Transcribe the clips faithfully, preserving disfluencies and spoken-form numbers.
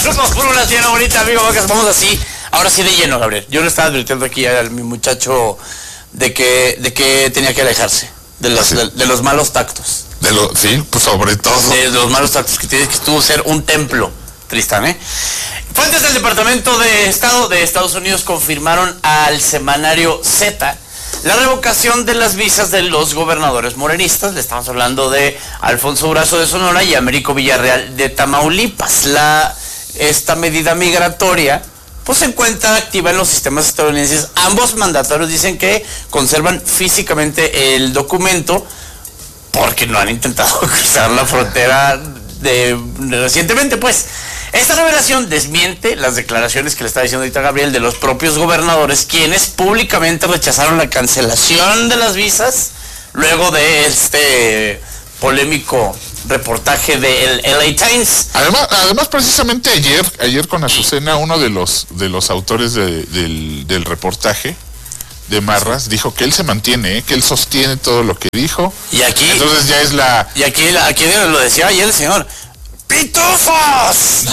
Somos por una tienda bonita, amigo Vacas. Vamos así, ahora sí de lleno, Gabriel. Yo le estaba advirtiendo aquí a mi muchacho de que, de que tenía que alejarse de los, sí. de, de los malos tactos. De lo, sí, pues sobre todo. De los malos tactos que tienes que tú ser un templo, Tristán, ¿eh? Fuentes del Departamento de Estado de Estados Unidos confirmaron al semanario Z la revocación de las visas de los gobernadores morenistas. Le estamos hablando de Alfonso Durazo de Sonora y Américo Villarreal de Tamaulipas. La, esta medida migratoria pues se encuentra activa en los sistemas estadounidenses. Ambos mandatarios dicen que conservan físicamente el documento porque no han intentado cruzar la frontera de, de recientemente, pues. Esta revelación desmiente las declaraciones que le está diciendo ahorita Gabriel de los propios gobernadores, quienes públicamente rechazaron la cancelación de las visas luego de este polémico reportaje del L A Times. Además, además precisamente ayer, ayer con Azucena, uno de los de los autores de, del, del reportaje de Marras dijo que él se mantiene, ¿eh? Que él sostiene todo lo que dijo. Y aquí, entonces ya es la. Y aquí, aquí lo decía ayer el señor. ¡Pitufos!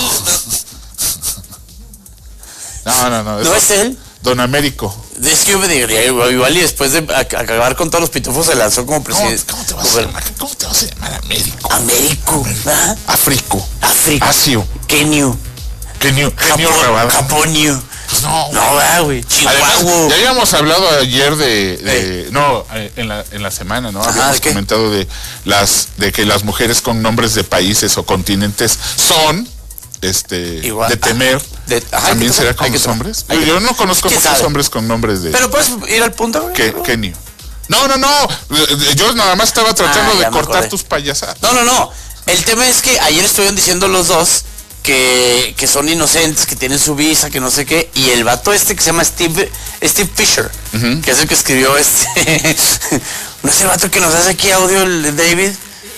No, no, no. ¿No es él? Don Américo. Es que yo me diría, igual y después de acabar con todos los pitufos se lanzó como presidente. ¿Cómo, cómo, te, vas a llamar, ¿Cómo te vas a llamar Américo? Américo. ¿Ah? Africo. Africo. Asio. Kenio. Kenio. Kenio Rabada. Japonio. No, no, güey. Chihuahua. Ya habíamos hablado ayer de, de ¿Eh? no, en la en la semana, ¿no? Habíamos Ajá, comentado de las de que las mujeres con nombres de países o continentes son este Igual. de temer. De, ajá, También será con los hombres. Yo, yo no conozco muchos sabe? hombres con nombres de. Pero puedes ir al punto, güey. Que, Kenio. No, no, no. Yo nada más estaba tratando ah, de cortar tus payasadas. No, no, no. El tema es que ayer estuvieron diciendo los dos Que, que son inocentes, que tienen su visa, que no sé qué, y el vato este que se llama Steve Steve Fisher, uh-huh. que es el que escribió este no es el vato que nos hace aquí audio, el David.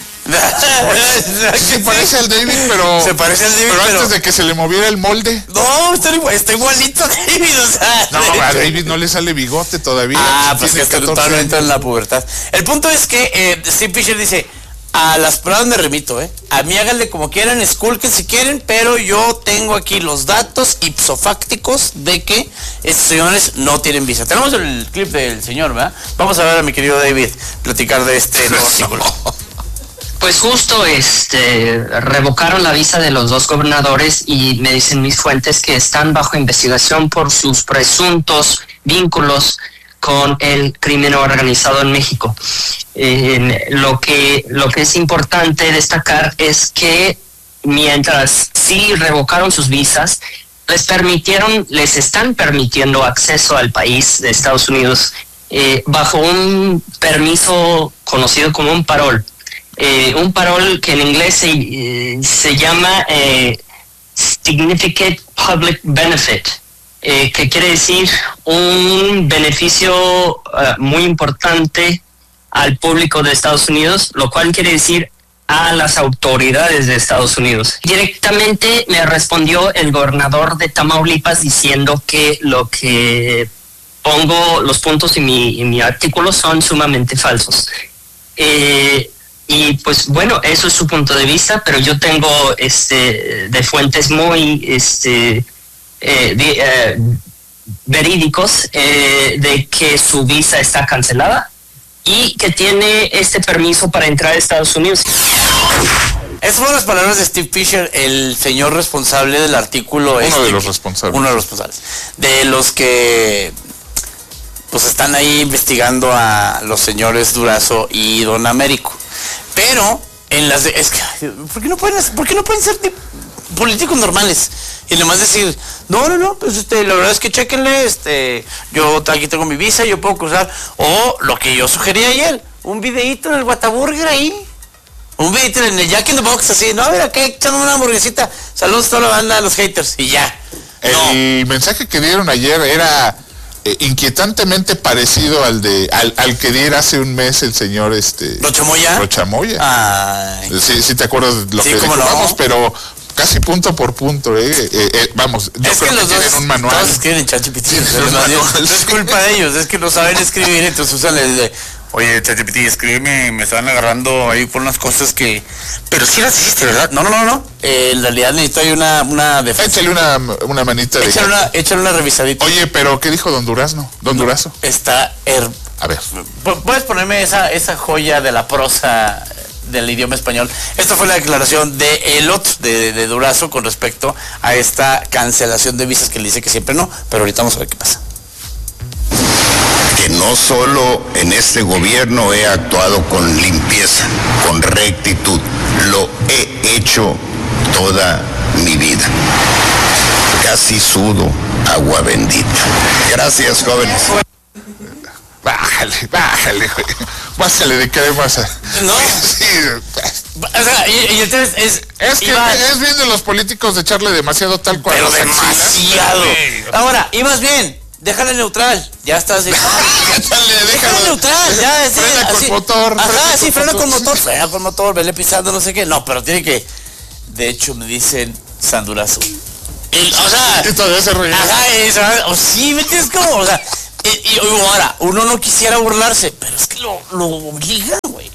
Se parece al David, pero se parece al David, pero antes pero... de que se le moviera el molde. No, está, igual, está igualito David, o sea. No, a David no le sale bigote todavía. Ah, pues que está totalmente en la pubertad. El punto es que eh, Steve Fisher dice: a las pruebas me remito, ¿eh? A mí háganle como quieran, esculquen si quieren, pero yo tengo aquí los datos ipsofácticos de que estos señores no tienen visa. Tenemos el clip del señor, ¿verdad? Vamos a ver a mi querido David platicar de este nuevo artículo. Pues justo este revocaron la visa de los dos gobernadores y me dicen mis fuentes que están bajo investigación por sus presuntos vínculos con el crimen organizado en México. Eh, lo que lo que es importante destacar es que mientras sí revocaron sus visas, les permitieron, les están permitiendo acceso al país de Estados Unidos eh, bajo un permiso conocido como un parol. Eh, un parol que en inglés se, eh, se llama eh, Significant Public Benefit. Eh, que quiere decir un beneficio uh, muy importante al público de Estados Unidos, lo cual quiere decir a las autoridades de Estados Unidos. Directamente me respondió el gobernador de Tamaulipas diciendo que lo que pongo, los puntos en mi, en mi artículo son sumamente falsos. Eh, y pues bueno, eso es su punto de vista, pero yo tengo este de fuentes muy este Eh, de, eh, verídicos eh, de que su visa está cancelada y que tiene este permiso para entrar a Estados Unidos. Esas fueron las palabras de Steve Fisher, el señor responsable del artículo. Uno este, de los responsables. Uno de los responsables. De los que pues están ahí investigando a los señores Durazo y Don Américo. Pero en las de, es que, ¿por qué no pueden, por qué no pueden ser de, políticos normales? Y nomás decir, no, no, no, pues este, la verdad es que chéquenle, este, yo aquí tengo mi visa, yo puedo cruzar. O lo que yo sugerí ayer, un videíto en el Whataburger ahí. Un videíto en el Jack in the Box, así, no, a ver, acá echando una hamburguesita. Saludos a toda la banda de los haters, y ya. El no. mensaje que dieron ayer era eh, inquietantemente parecido al de al, al que diera hace un mes el señor este Rochamoya. Rochamoya. Ay. Sí, sí te acuerdas de lo sí, que dijo, no. vamos, pero casi punto por punto, eh, eh, eh vamos, yo es creo que, que, los tienen dos, un manual. Todos escriben en ChatGPT, no es culpa de ellos, es que no saben escribir, entonces usan el de, oye, ChatGPT, escríbeme, me están agarrando ahí por unas cosas que, pero si las hiciste, ¿verdad? No, no, no, no. Eh, en realidad necesito ahí una, una defensa. Échale una, una manita de... Échale una, échale una revisadita. Oye, pero ¿qué dijo don Durazno? Don no, Durazo. Está... Er... A ver. ¿Puedes ponerme esa, esa joya de la prosa del idioma español? Esta fue la declaración de Elot, de, de Durazo, con respecto a esta cancelación de visas que le dice que siempre no, pero ahorita vamos a ver qué pasa. Que no solo en este gobierno he actuado con limpieza, con rectitud, lo he hecho toda mi vida. Casi sudo agua bendita. Gracias, jóvenes. Bájale, bájale, güey. Bájale de qué pasa. No. Sí. O sea, y, y entonces es... Es que iba, es bien de los políticos de echarle demasiado tal cual. Pero demasiado. Ahora, ibas bien. Déjale neutral, ya estás. De... déjale, déjale neutral, ya es. Frena así. con motor. Ajá, frena sí, con frena motor. con motor, frena con motor, vele pisando, no sé qué. No, pero tiene que. De hecho, me dicen San Durazo. El, o sea. Y todavía se ríe. Ajá, eso, o sí, ¿me entiendes cómo? O sea, y, y ahora, uno no quisiera burlarse, pero es que lo, lo obliga, güey.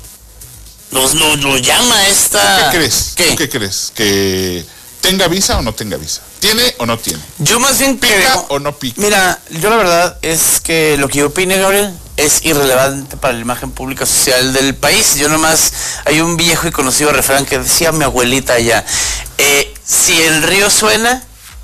Lo, lo, lo llama esta. ¿Qué crees? ¿Qué? ¿Tú qué crees? ¿Que tenga visa o no tenga visa? ¿Tiene o no tiene? Yo más bien ¿Pica creo, o no pica? Mira, yo la verdad es que lo que yo opine, Gabriel, es irrelevante para la imagen pública social del país. Yo nomás, hay un viejo y conocido refrán que decía mi abuelita allá, eh, si el río suena,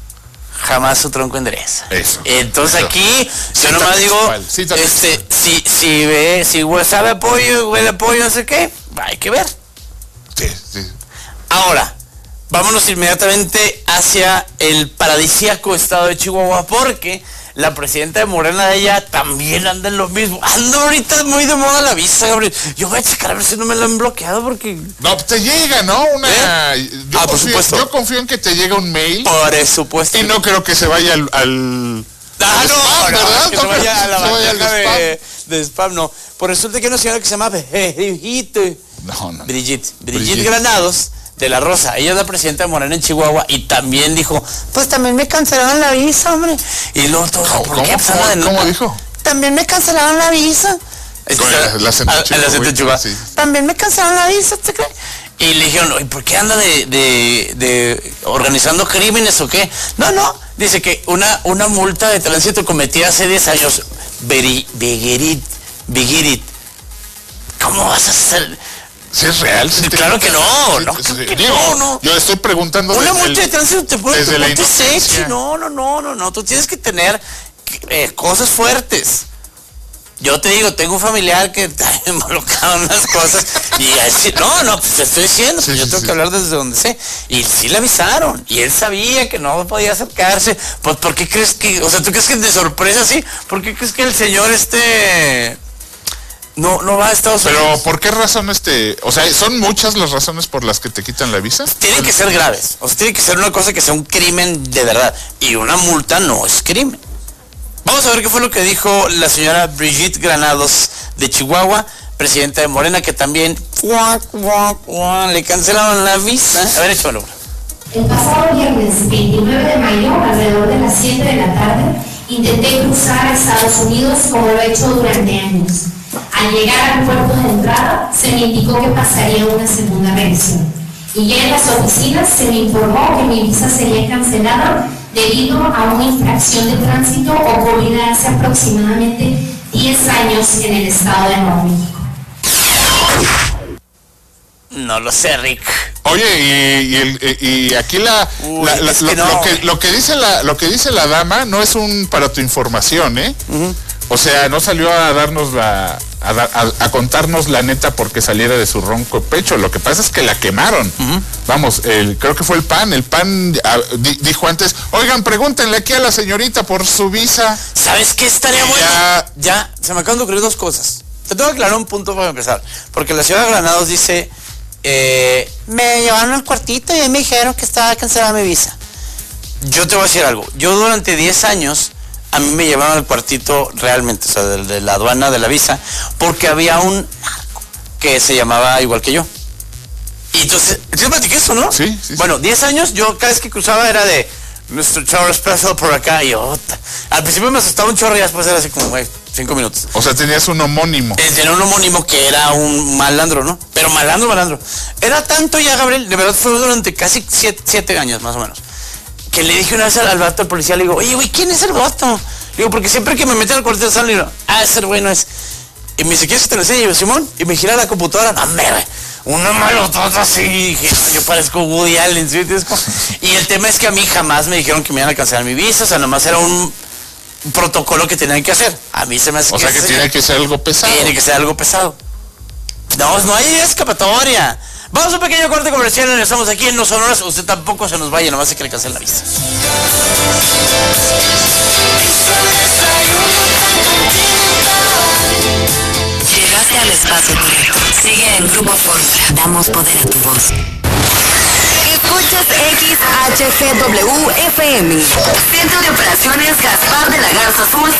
jamás su tronco endereza. Eso. Entonces eso. Aquí, sí, yo nomás digo, sí, este, si, si ve, si sabe pollo, huele a pollo, no sé qué, hay que ver. Sí, sí. Ahora, vámonos inmediatamente hacia el paradisíaco estado de Chihuahua, porque la presidenta de Morena de ella también anda en lo mismo. Anda ahorita muy de moda la visa, Gabriel. Yo voy a checar a ver si no me la han bloqueado porque... No, te llega, ¿no? Una... ¿Eh? Yo, ah, por confío, supuesto. yo confío en que te llega un mail. Por supuesto. Y no creo que se vaya al... al... Ah, no, spam, no, ¿verdad? que No, se vaya a la se vaya al bandeja spam. de, de spam, no. Pues resulta que hay una señora que se llama Brigitte. No, no. Brigitte. Brigitte Granados, de la Rosa. Ella es la presidenta de Morena en Chihuahua y también dijo, pues también me cancelaron la visa, hombre. Y luego todo, ¿Cómo, ¿por qué? cómo, cómo, De ¿cómo dijo? También me cancelaron la visa. El acento Chihuahua. Sí. También me cancelaron la visa, ¿te crees? Y le dijeron, ¿y por qué anda de, de, de organizando crímenes o qué? No, no, dice que una, una multa de tránsito cometida hace diez años. Begirit, Begirit. ¿Cómo vas a hacer? ¿Sí es real? ¿Sí claro te... que no, no, sí, sí, que digo, no, no. Yo estoy preguntando... Una multa de tránsito te puede desde la sexy. No, no, no, no, no. Tú tienes que tener eh, cosas fuertes. Yo te digo, tengo un familiar que está involucrado en las cosas y así, no, no, pues te estoy diciendo, sí, pues yo sí, tengo sí. que hablar desde donde sé. Y sí le avisaron, y él sabía que no podía acercarse. Pues, ¿por qué crees que, o sea, tú crees que de sorpresa sí? ¿Por qué crees que el señor este no, no va a Estados Unidos? Pero, ¿por qué razón este, o sea, son muchas las razones por las que te quitan la visa? Tienen que ser graves, o sea, tiene que ser una cosa que sea un crimen de verdad, y una multa no es crimen. Vamos a ver qué fue lo que dijo la señora Brigitte Granados de Chihuahua, presidenta de Morena, que también ¡guac, guac, guac! Le cancelaron la visa. A ver, échalo. El pasado viernes veintinueve de mayo, alrededor de las siete de la tarde, intenté cruzar a Estados Unidos como lo he hecho durante años. Al llegar al puerto de entrada, se me indicó que pasaría una segunda revisión. Y ya en las oficinas se me informó que mi visa sería cancelada debido a una infracción de tránsito ocurrida hace aproximadamente diez años en el estado de Nuevo México. No lo sé, Rick. Oye, y, y, el, y aquí la, Uy, la, la es lo, que no. lo que lo que dice la lo que dice la dama no es un para tu información, ¿eh? Uh-huh. O sea, no salió a darnos la a, a, a contarnos la neta porque saliera de su ronco pecho. Lo que pasa es que la quemaron. Uh-huh. Vamos, el, creo que fue el P A N. El P A N a, di, dijo antes, oigan, pregúntenle aquí a la señorita por su visa. ¿Sabes qué estaría bueno? Ya, ya, se me acaban de ocurrir dos cosas. Te tengo que aclarar un punto para empezar. Porque la señora Granados dice, eh, me llevaron al cuartito y me dijeron que estaba cancelada mi visa. Yo te voy a decir algo. Yo durante diez años... a mí me llevaron al cuartito realmente, o sea, de, de la aduana de la visa, porque había un narco que se llamaba igual que yo. Y entonces, ¿te platiqué eso, no? Sí, sí. Bueno, diez años, yo cada vez que cruzaba era de, nuestro chorro especial por acá. Y yo, al principio me asustaba un chorro y después era así como, güey, cinco minutos. O sea, tenías un homónimo. Eh, tenía un homónimo que era un malandro, ¿no? Pero malandro, malandro. Era tanto ya, Gabriel, de verdad fue durante casi siete, siete años, más o menos, que le dije una vez al, al vato, al policía, le digo, oye, güey, ¿quién es el vato? Le digo, porque siempre que me meten al cuartel sale, le digo, ah, ese güey no es. Y me dice, ¿quieres que te lo enseñe? Y yo, Simón, y me gira la computadora, no, hombre, güey, una malotota así, y dije, yo parezco Woody Allen, ¿sí? Y el tema es que a mí jamás me dijeron que me iban a cancelar mi visa, o sea, nomás era un protocolo que tenían que hacer. A mí se me hace o que... O sea, que tiene que ser algo pesado. Tiene que ser algo pesado. No, no hay escapatoria. Vamos a un pequeño corte comercial y estamos aquí en Los Sonoras. Usted tampoco se nos vaya, nomás se quiere cancelar la visa. Llegaste al espacio correcto. Sigue en Grupo Fórmula. Damos poder a tu voz. Escuchas X H G W F M. Centro de Operaciones Gaspar de la Garza Azul,